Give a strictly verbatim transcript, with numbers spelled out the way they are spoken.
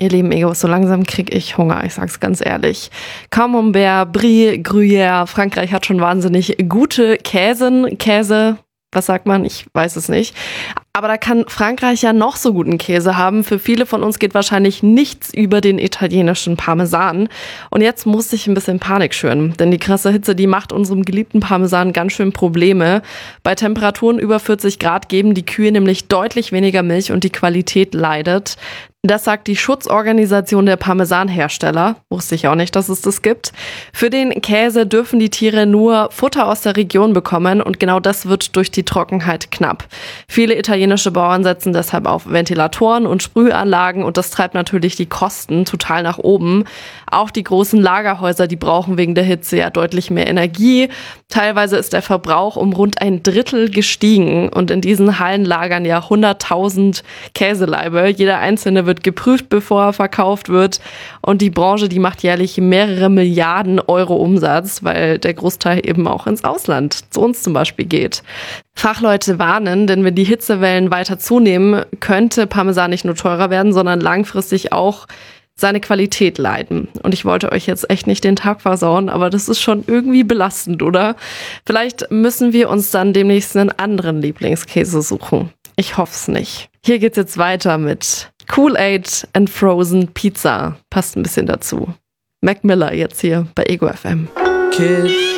Ihr lieben Egos, so langsam krieg ich Hunger, ich sag's ganz ehrlich. Camembert, Brie, Gruyère, Frankreich hat schon wahnsinnig gute Käsen, Käse, was sagt man? Ich weiß es nicht. Aber da kann Frankreich ja noch so guten Käse haben. Für viele von uns geht wahrscheinlich nichts über den italienischen Parmesan. Und jetzt muss ich ein bisschen Panik schüren, denn die krasse Hitze, die macht unserem geliebten Parmesan ganz schön Probleme. Bei Temperaturen über vierzig Grad geben die Kühe nämlich deutlich weniger Milch und die Qualität leidet. Das sagt die Schutzorganisation der Parmesanhersteller. Wusste ich auch nicht, dass es das gibt. Für den Käse dürfen die Tiere nur Futter aus der Region bekommen und genau das wird durch die Trockenheit knapp. Viele italienische Bauern setzen deshalb auf Ventilatoren und Sprühanlagen und das treibt natürlich die Kosten total nach oben. Auch die großen Lagerhäuser, die brauchen wegen der Hitze ja deutlich mehr Energie. Teilweise ist der Verbrauch um rund ein Drittel gestiegen und in diesen Hallen lagern ja hunderttausend Käseleibe. Jeder einzelne wird geprüft, bevor er verkauft wird. Und die Branche, die macht jährlich mehrere Milliarden Euro Umsatz, weil der Großteil eben auch ins Ausland, zu uns zum Beispiel, geht. Fachleute warnen, denn wenn die Hitzewellen weiter zunehmen, könnte Parmesan nicht nur teurer werden, sondern langfristig auch seine Qualität leiden. Und ich wollte euch jetzt echt nicht den Tag versauen, aber das ist schon irgendwie belastend, oder? Vielleicht müssen wir uns dann demnächst einen anderen Lieblingskäse suchen. Ich hoff's nicht. Hier geht's jetzt weiter mit Kool-Aid and Frozen Pizza. Passt ein bisschen dazu. Mac Miller jetzt hier bei Ego F M. Kid.